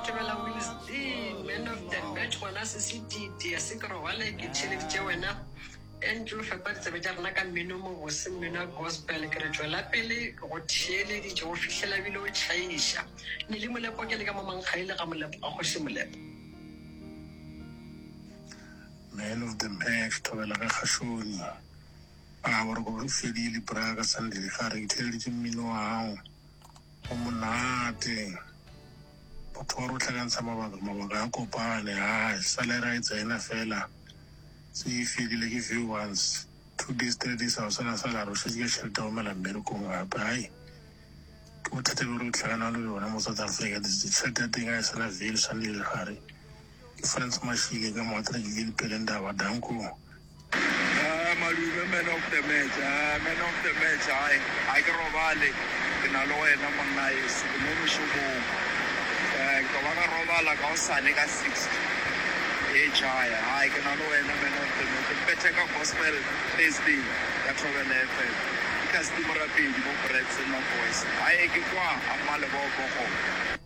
Tebela Willis, the man of the match when us city, the Sikro Wale, Chilif Andrew Fabat Zabajanaka Minumo was similar gospel gradual pele or Chile, the official Avilo Chaisha. Nilimula Pokelamang Haila Amalap Oshimulep. Man of the match, Tovela Hashuni. Our go Fili Praga Sunday, Harry Teljimino, Omunate. Potoro Tagan Samavago Pane, Salarites and a fella. So if you like if you once 2 days, 3 days, I was on a salary, she's getting down and miracle. Bye. What the road can only when I was at Africa. This is the thing I said, I feel some little hurry. Friends, my feeling, I'm not really paying down. Danko. Man of the match, I can Valley in a lawyer number 9, the Mumushubu, Kavana Rovala, Gausanica 6. I can allow man of the better gospel tasting that's over an FM. Because the Marapi, the Moperettes and my voice. I give one a Malabo.